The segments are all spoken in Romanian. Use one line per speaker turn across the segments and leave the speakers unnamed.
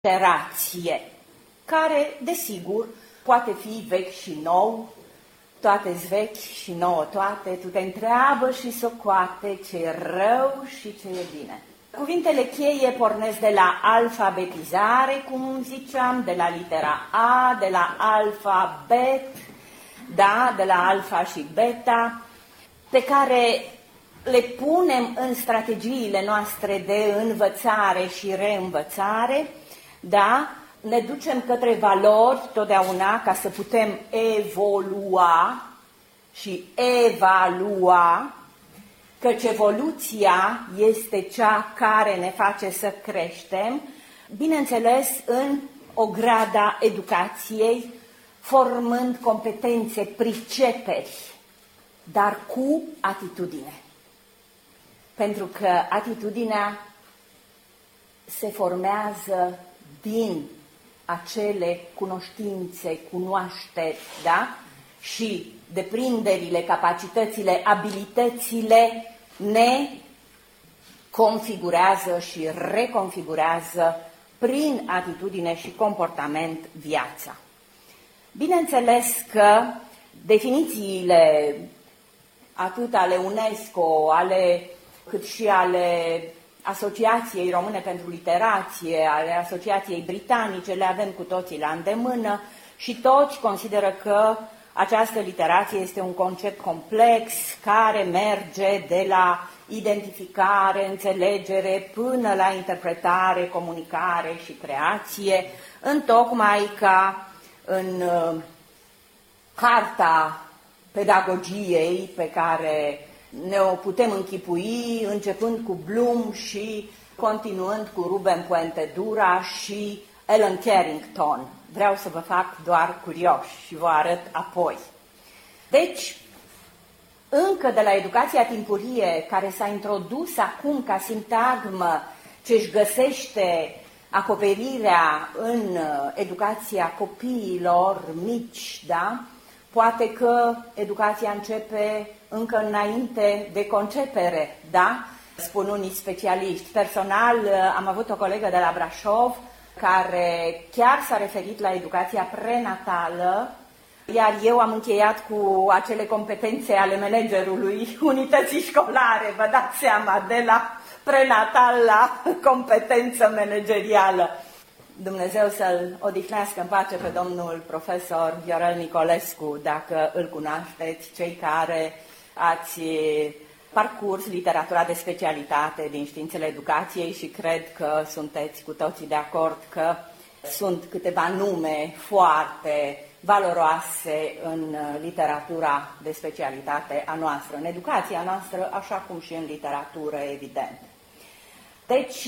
literație, care, desigur, poate fi vechi și nou, toate-s vechi și nouă toate, tu te întreabă și socoate ce-e rău și ce e bine. Cuvintele cheie pornesc de la alfabetizare, cum ziceam, de la litera A, de la alfabet, da, de la alfa și beta, pe care le punem în strategiile noastre de învățare și reînvățare, da, ne ducem către valori totdeauna ca să putem evolua și evalua, căci evoluția este cea care ne face să creștem, bineînțeles în ograda educației, formând competențe, priceperi, dar cu atitudine. Pentru că atitudinea se formează din acele cunoștințe, cunoașteri, da? Și deprinderile, capacitățile, abilitățile ne configurează și reconfigurează prin atitudine și comportament viața. Bineînțeles că definițiile atât ale UNESCO, cât și ale Asociației Române pentru Literație, ale Asociației Britanice, le avem cu toții la îndemână și toți consideră că această literație este un concept complex care merge de la identificare, înțelegere, până la interpretare, comunicare și creație, întocmai ca în carta pedagogiei pe care ne o putem închipui, începând cu Bloom și continuând cu Ruben Puente Dura și Ellen Carrington. Vreau să vă fac doar curioși și vă arăt apoi. Deci, încă de la educația timpurie, care s-a introdus acum ca sintagmă ce își găsește acoperirea în educația copiilor mici, da? Poate că educația începe încă înainte de concepere, da? Spun unii specialiști. Personal, am avut o colegă de la Brașov care chiar s-a referit la educația prenatală, iar eu am încheiat cu acele competențe ale managerului unității școlare, vă dați seama, de la prenatal la competență managerială. Dumnezeu să-l odihnească în pace pe domnul profesor Viorel Nicolescu, dacă îl cunoașteți, cei care ați parcurs literatura de specialitate din științele educației și cred că sunteți cu toții de acord că sunt câteva nume foarte valoroase în literatura de specialitate a noastră, în educația noastră, așa cum și în literatură, evident. Deci,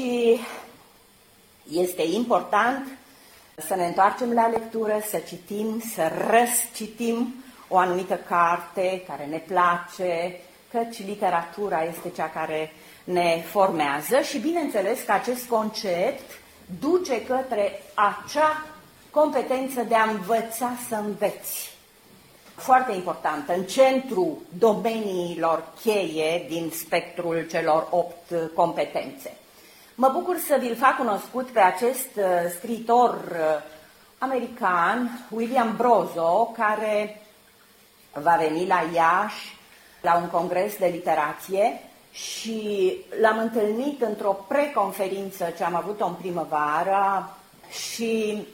este important să ne întoarcem la lectură, să citim, să răscitim o anumită carte care ne place, căci literatura este cea care ne formează și bineînțeles că acest concept duce către acea competență de a învăța să înveți. Foarte importantă, în centrul domeniilor cheie din spectrul celor 8 competențe. Mă bucur să vi-l fac cunoscut pe acest scriitor american, William Brozo, care va veni la Iași la un congres de literație și l-am întâlnit într-o preconferință ce am avut-o în primăvară și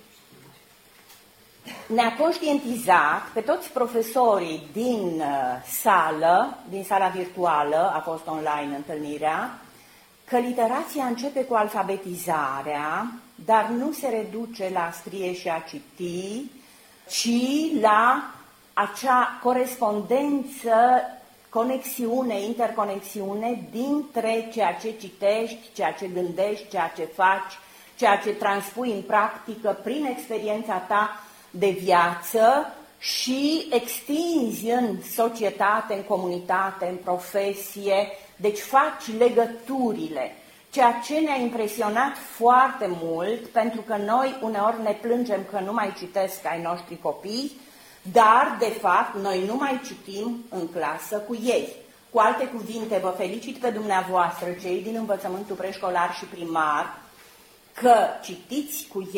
ne-a conștientizat pe toți profesorii din sala virtuală, a fost online întâlnirea, că literația începe cu alfabetizarea, dar nu se reduce la a scrie și a citi, ci la acea corespondență, conexiune, interconexiune dintre ceea ce citești, ceea ce gândești, ceea ce faci, ceea ce transpui în practică prin experiența ta de viață și extinzi în societate, în comunitate, în profesie, deci faci legăturile, ceea ce ne-a impresionat foarte mult, pentru că noi uneori ne plângem că nu mai citesc ai noștri copii, dar, de fapt, noi nu mai citim în clasă cu ei. Cu alte cuvinte, vă felicit pe dumneavoastră, cei din învățământul preșcolar și primar, că citiți cu